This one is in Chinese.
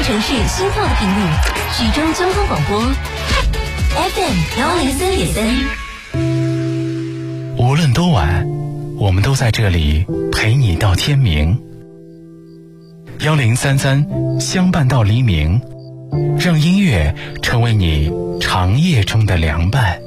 城市心跳的频率，徐州交通广播 FM103.3。 无论多晚，我们都在这里陪你到天明。1033相伴到黎明，让音乐成为你长夜中的凉伴。